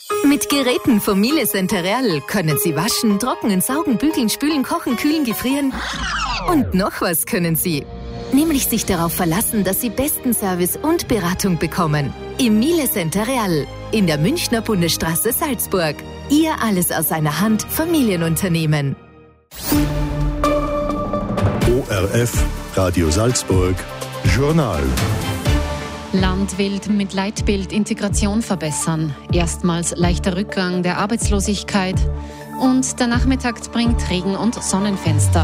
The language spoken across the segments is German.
Mit Geräten von Miele Centereal können Sie waschen, trocknen, saugen, bügeln, spülen, kochen, kühlen, gefrieren. Und noch was können Sie. Nämlich sich darauf verlassen, dass Sie besten Service und Beratung bekommen. Im Miele Centereal in der Münchner Bundesstraße Salzburg. Ihr alles aus einer Hand Familienunternehmen. ORF Radio Salzburg Journal. Land will mit Leitbild Integration verbessern. Erstmals leichter Rückgang der Arbeitslosigkeit. Und der Nachmittag bringt Regen- und Sonnenfenster.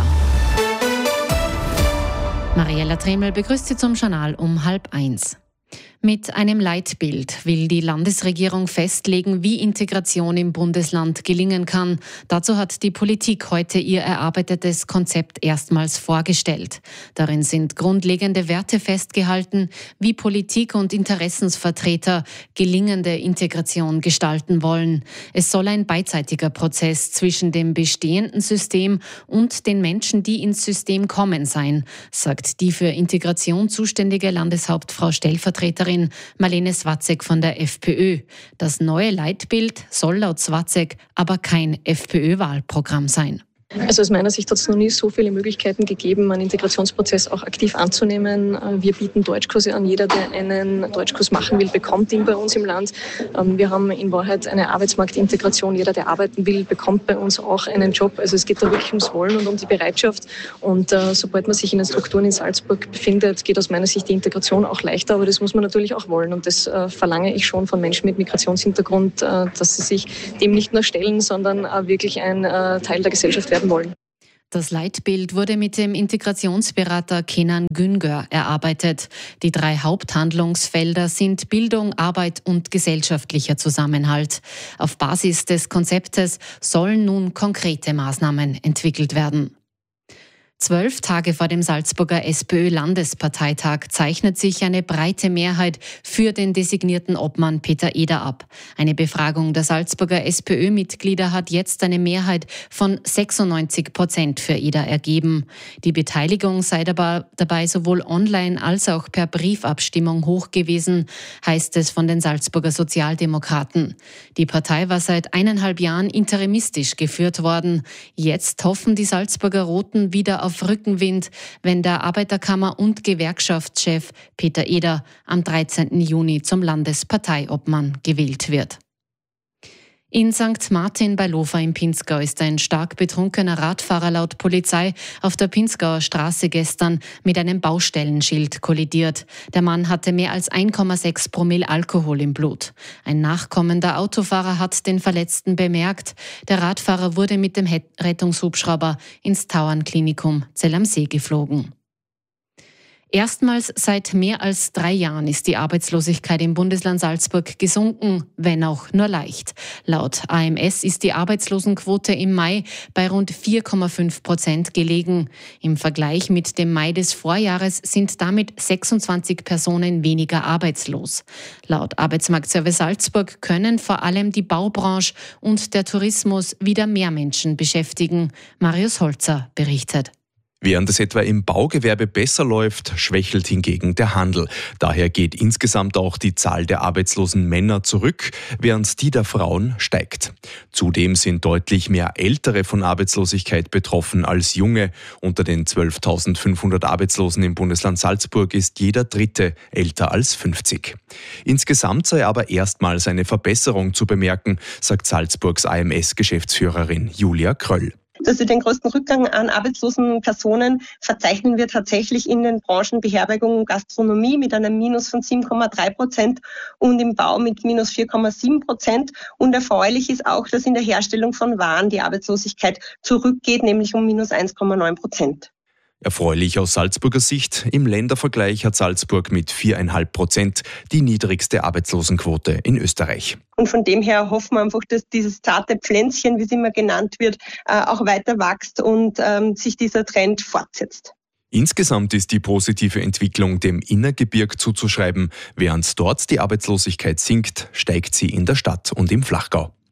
Mariella Tremel begrüßt Sie zum Journal um 12:30. Mit einem Leitbild will die Landesregierung festlegen, wie Integration im Bundesland gelingen kann. Dazu hat die Politik heute ihr erarbeitetes Konzept erstmals vorgestellt. Darin sind grundlegende Werte festgehalten, wie Politik und Interessensvertreter gelingende Integration gestalten wollen. Es soll ein beidseitiger Prozess zwischen dem bestehenden System und den Menschen, die ins System kommen, sein, sagt die für Integration zuständige Landeshauptfrau Stellvertreterin Marlene Swatzek von der FPÖ. Das neue Leitbild soll laut Swatzek aber kein FPÖ-Wahlprogramm sein. Also aus meiner Sicht hat es noch nie so viele Möglichkeiten gegeben, einen Integrationsprozess auch aktiv anzunehmen. Wir bieten Deutschkurse an. Jeder, der einen Deutschkurs machen will, bekommt ihn bei uns im Land. Wir haben in Wahrheit eine Arbeitsmarktintegration. Jeder, der arbeiten will, bekommt bei uns auch einen Job. Also es geht da wirklich ums Wollen und um die Bereitschaft. Und sobald man sich in den Strukturen in Salzburg befindet, geht aus meiner Sicht die Integration auch leichter. Aber das muss man natürlich auch wollen. Und das verlange ich schon von Menschen mit Migrationshintergrund, dass sie sich dem nicht nur stellen, sondern wirklich ein Teil der Gesellschaft werden wollen. Das Leitbild wurde mit dem Integrationsberater Kenan Güngör erarbeitet. Die 3 Haupthandlungsfelder sind Bildung, Arbeit und gesellschaftlicher Zusammenhalt. Auf Basis des Konzeptes sollen nun konkrete Maßnahmen entwickelt werden. 12 Tage vor dem Salzburger SPÖ-Landesparteitag zeichnet sich eine breite Mehrheit für den designierten Obmann Peter Eder ab. Eine Befragung der Salzburger SPÖ-Mitglieder hat jetzt eine Mehrheit von 96% für Eder ergeben. Die Beteiligung sei dabei sowohl online als auch per Briefabstimmung hoch gewesen, heißt es von den Salzburger Sozialdemokraten. Die Partei war seit 1,5 Jahren interimistisch geführt worden. Jetzt hoffen die Salzburger Roten wieder auf Rückenwind, wenn der Arbeiterkammer- und Gewerkschaftschef Peter Eder am 13. Juni zum Landesparteiobmann gewählt wird. In St. Martin bei Lofa im Pinzgau ist ein stark betrunkener Radfahrer laut Polizei auf der Pinzgauer Straße gestern mit einem Baustellenschild kollidiert. Der Mann hatte mehr als 1,6 Promille Alkohol im Blut. Ein nachkommender Autofahrer hat den Verletzten bemerkt. Der Radfahrer wurde mit dem Rettungshubschrauber ins Tauernklinikum Zell am See geflogen. Erstmals seit mehr als 3 Jahren ist die Arbeitslosigkeit im Bundesland Salzburg gesunken, wenn auch nur leicht. Laut AMS ist die Arbeitslosenquote im Mai bei rund 4,5% gelegen. Im Vergleich mit dem Mai des Vorjahres sind damit 26 Personen weniger arbeitslos. Laut Arbeitsmarktservice Salzburg können vor allem die Baubranche und der Tourismus wieder mehr Menschen beschäftigen. Marius Holzer berichtet. Während es etwa im Baugewerbe besser läuft, schwächelt hingegen der Handel. Daher geht insgesamt auch die Zahl der arbeitslosen Männer zurück, während die der Frauen steigt. Zudem sind deutlich mehr Ältere von Arbeitslosigkeit betroffen als Junge. Unter den 12.500 Arbeitslosen im Bundesland Salzburg ist jeder Dritte älter als 50. Insgesamt sei aber erstmals eine Verbesserung zu bemerken, sagt Salzburgs AMS-Geschäftsführerin Julia Kröll. Also den größten Rückgang an arbeitslosen Personen verzeichnen wir tatsächlich in den Branchen Beherbergung und Gastronomie mit einem Minus von 7,3% und im Bau mit minus 4,7%. Und erfreulich ist auch, dass in der Herstellung von Waren die Arbeitslosigkeit zurückgeht, nämlich um minus 1,9%. Erfreulich aus Salzburger Sicht, im Ländervergleich hat Salzburg mit 4,5% die niedrigste Arbeitslosenquote in Österreich. Und von dem her hoffen wir einfach, dass dieses zarte Pflänzchen, wie es immer genannt wird, auch weiter wächst und sich dieser Trend fortsetzt. Insgesamt ist die positive Entwicklung dem Innergebirg zuzuschreiben. Während dort die Arbeitslosigkeit sinkt, steigt sie in der Stadt und im Flachgau.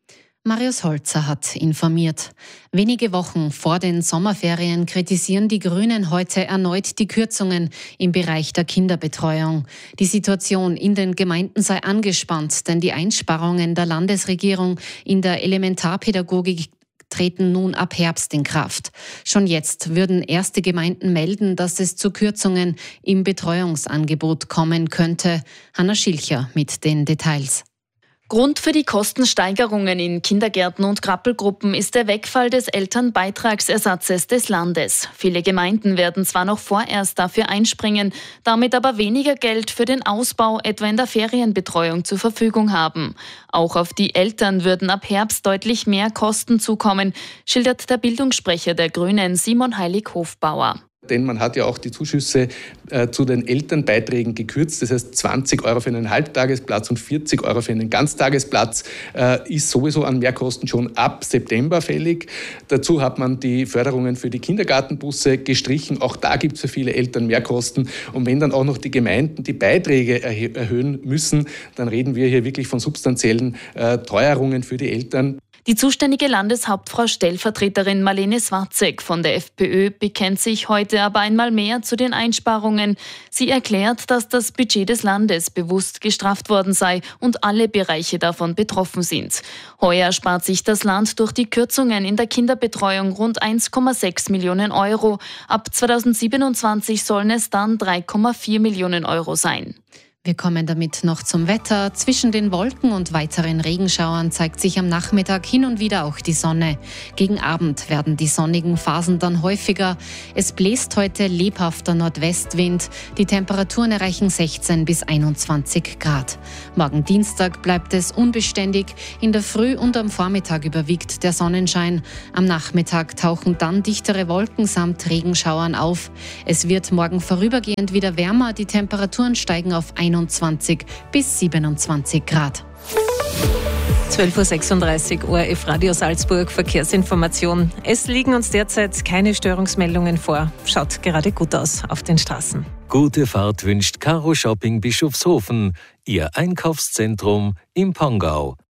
Marius Holzer hat informiert. Wenige Wochen vor den Sommerferien kritisieren die Grünen heute erneut die Kürzungen im Bereich der Kinderbetreuung. Die Situation in den Gemeinden sei angespannt, denn die Einsparungen der Landesregierung in der Elementarpädagogik treten nun ab Herbst in Kraft. Schon jetzt würden erste Gemeinden melden, dass es zu Kürzungen im Betreuungsangebot kommen könnte. Hanna Schilcher mit den Details. Grund für die Kostensteigerungen in Kindergärten und Krabbelgruppen ist der Wegfall des Elternbeitragsersatzes des Landes. Viele Gemeinden werden zwar noch vorerst dafür einspringen, damit aber weniger Geld für den Ausbau etwa in der Ferienbetreuung zur Verfügung haben. Auch auf die Eltern würden ab Herbst deutlich mehr Kosten zukommen, schildert der Bildungssprecher der Grünen Simon Heilig-Hofbauer. Denn man hat ja auch die Zuschüsse zu den Elternbeiträgen gekürzt. Das heißt, 20 € für einen Halbtagesplatz und 40 € für einen Ganztagesplatz ist sowieso an Mehrkosten schon ab September fällig. Dazu hat man die Förderungen für die Kindergartenbusse gestrichen. Auch da gibt es für viele Eltern Mehrkosten. Und wenn dann auch noch die Gemeinden die Beiträge erhöhen müssen, dann reden wir hier wirklich von substanziellen Teuerungen für die Eltern. Die zuständige Landeshauptfrau Stellvertreterin Marlene Swarzek von der FPÖ bekennt sich heute aber einmal mehr zu den Einsparungen. Sie erklärt, dass das Budget des Landes bewusst gestrafft worden sei und alle Bereiche davon betroffen sind. Heuer spart sich das Land durch die Kürzungen in der Kinderbetreuung rund 1,6 Millionen €. Ab 2027 sollen es dann 3,4 Millionen € sein. Wir kommen damit noch zum Wetter. Zwischen den Wolken und weiteren Regenschauern zeigt sich am Nachmittag hin und wieder auch die Sonne. Gegen Abend werden die sonnigen Phasen dann häufiger. Es bläst heute lebhafter Nordwestwind. Die Temperaturen erreichen 16 bis 21 Grad. Morgen Dienstag bleibt es unbeständig. In der Früh und am Vormittag überwiegt der Sonnenschein. Am Nachmittag tauchen dann dichtere Wolken samt Regenschauern auf. Es wird morgen vorübergehend wieder wärmer. Die Temperaturen steigen auf 21 bis 27 Grad. 12.36 Uhr, ORF Radio Salzburg, Verkehrsinformation. Es liegen uns derzeit keine Störungsmeldungen vor. Schaut gerade gut aus auf den Straßen. Gute Fahrt wünscht Caro Shopping Bischofshofen, Ihr Einkaufszentrum im Pongau.